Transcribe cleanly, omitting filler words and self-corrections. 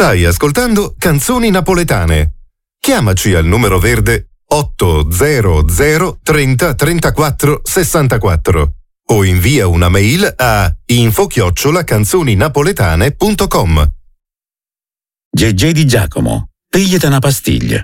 Stai ascoltando Canzoni Napoletane. Chiamaci al numero verde 800 30 34 64 o invia una mail a info@canzoninapoletane.com. Gegé di Giacomo, pigliate una pastiglia.